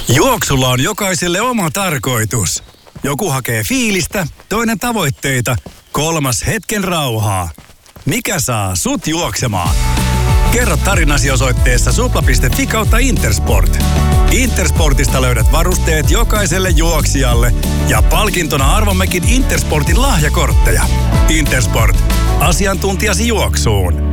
Juoksulla on jokaiselle oma tarkoitus. Joku hakee fiilistä, toinen tavoitteita, kolmas hetken rauhaa. Mikä saa sut juoksemaan? Kerro tarinasi osoitteessa supla.fi/Intersport. Intersportista löydät varusteet jokaiselle juoksijalle ja palkintona arvommekin Intersportin lahjakortteja. Intersport. Asiantuntijasi juoksuun.